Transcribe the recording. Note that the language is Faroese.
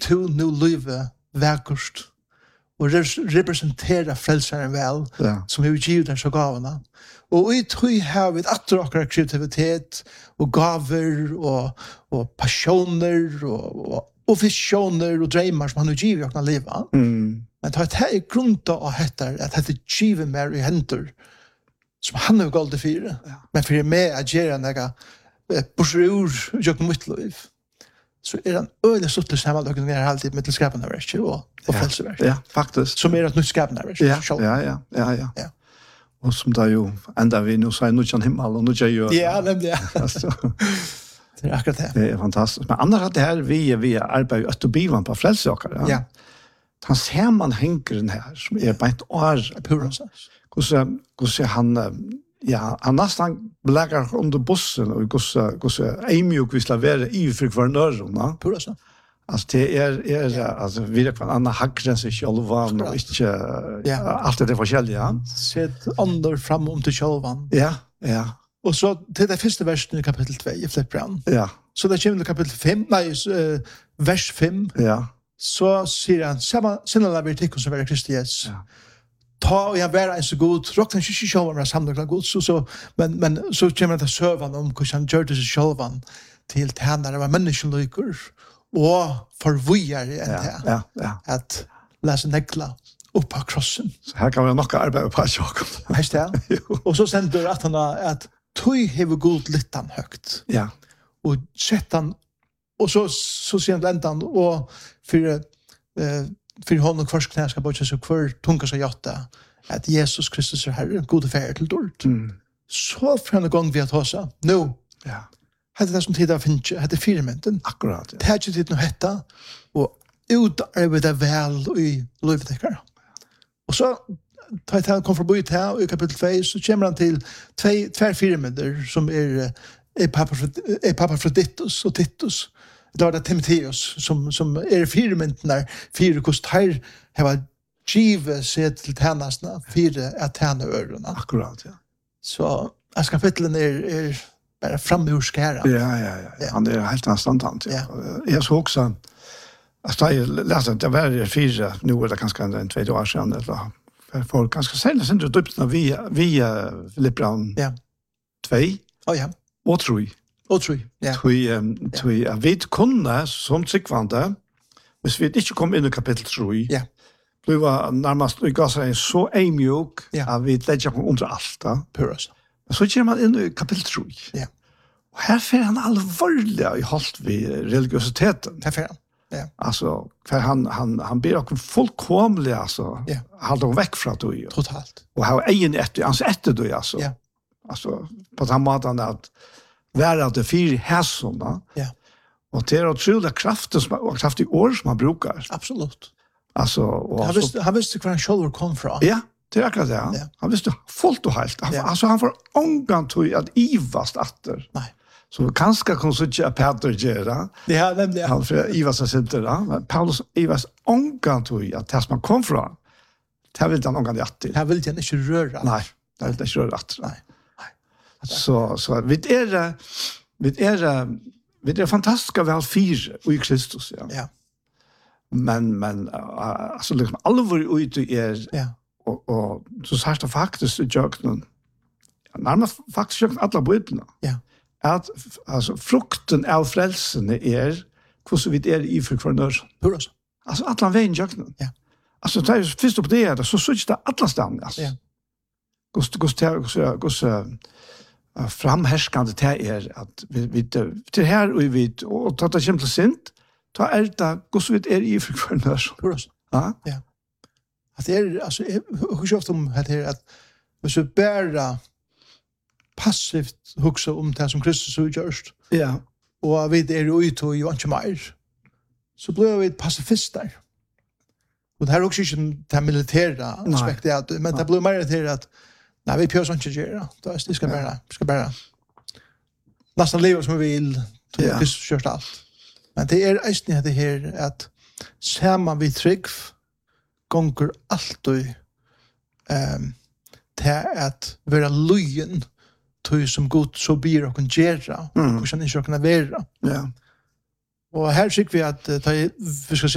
to nu livet vägurst och representera frälsaren väl som vi givet den så gavarna. Och i tog har vi atter akkurat kreativitet och gaver och passioner och visioner och drömmar som han har givet i åkna livet. Men ta ett här i grund av detta att det är givet mer i händer som han har gått för. Men för mig att göra några bursur jag mitt liv. Så är den öde suttlig sammanlögning är alltid med skapande verk och frälseverk. Ja, faktiskt. Som är ett nytt skapande verk. Ja. Och som där ju ända vi nu så nu kan himmel och nu kan ju. Ja, nämligen. Det är akkurat det. Det är fantastiskt. Men andra det här vi arbetar att bivan på frälsåkare. Ja. Han ser man hänger den här som är på ett år purasa. Hur han han nästan bläggar under bussen och hur Emil visst vara i för kvarnörarna. Purasa. Alltså det är alltså vi kan andra hackren sig själva och inte allt det forskjelliga. Sett andra fram om till självan. Ja. Och så till det första versen i kapitel 2 i Flippran. Ja. Så där kommer kapitel 5, vers 5. Ja. Så säger han, samma vertikon som är Kristi Jesus. Ja. Ta och jag vara en så god, rockna inte själva med samla god, men så kommer det servan om hur han gör det sig självan till tjänare av människolyckor och förvojar i en här. Ja. Att läsa negla upp på krossen. Så här kan vi nog arbeta på Jakob. Visst det? Och så sänder att han att tog hever god littan högt. Ja. Och sett han och så ser han ändan och för honom kvars knä ska bort så kvar tunga sig jatta att Jesus Kristus är Herre, gode färd till dort. Så för en gång vi har tagit nu. Ja. Hade det som tid av finch, hade firmenten. Akkurat. Det hade tid nu hetta och utarbeta väl i livet där. Och så tar han kom från bort här i kapitel 2 så kommer han till två firmenter som är Epaphroditus och Titus. Det var det Timoteus som är firmenten där fyra kostar har givet sig till tjänarna fyra att tjäna öronen. Akkurat, ja. Så kapitlen är bara framhållskära. Ja. Han är helt anständigt. Ja. Jag såg också att jag läste att det var fyra, nu är det kanske en 2 år sedan eller folk ganska sällan sen det döpts via Filippran 2. Ja. Och 3. Ja. Vi vet kunna som tryggvande, hvis vi inte kom in i kapitel 3. Ja. Det var närmast vi gav sig så mjuk att vi lägger på under allt. Purasa. Så kommer man in i kapitel 3. Ja. Och här får han allvarliga i halt vid religiositeten. Här får han. Ja. Alltså för han ber också fullkomligt alltså hålla väck från det. Totalt. Och ha egen efter det alltså. Ja. Alltså på samma måte att vara det fyra häsarna. Ja. Och det är otroligt kraftig ord som man brukar. Absolut. Alltså och han visste var han själv kom från. Ja, det är akkurat det. Ja. Han visste fullt och helt. Alltså han får ångan till att ivast åter. Nej. Så kanske kan så inte Peter göra. Ja, nämligen. Han för ivast sig inte där. Men Paulus ivast ångan till att det man kom från. Det vill han ångan att till. Det vill han inte röra. Nej, det vill inte röra. Nej. Så vi är fantastiska väl fyra i Kristus, ja. Ja. Men alltså liksom allvar ute är och så sagt det faktiskt i jöknen. Närmast faktiskt jöknen alla biblarna. Ja. Att alltså frukten av frälsen är hur så vitt är i för kvarnör. Hur så? Alltså alla vägen jöknen. Ja. Alltså det är först upp det så så det alla stan alltså. Ja. Gus framhärskande det är att vi det här och vi och ta det kommer till sint. Ta älta gus vitt är i för kvarnör. Hur så? Ja. Att det är alltså hur ofta om det är att vi så bära passivt huxa om det som Kristus har gjort. Ja. Och vi är ute och ju inte mer. Så blir vi pacifister. Och det här är också inte det militära aspektet, men det blir mer till att nej, vi pjör inte göra. Det ska bara nästan leva som vi vill. Kristus körs allt. Men det är ästning det här att samman vi trygg gånger alltid till att vara löjen till som god så blir och kan göra och kan inte kunna vara. Ja. Och här tycker vi att vi ska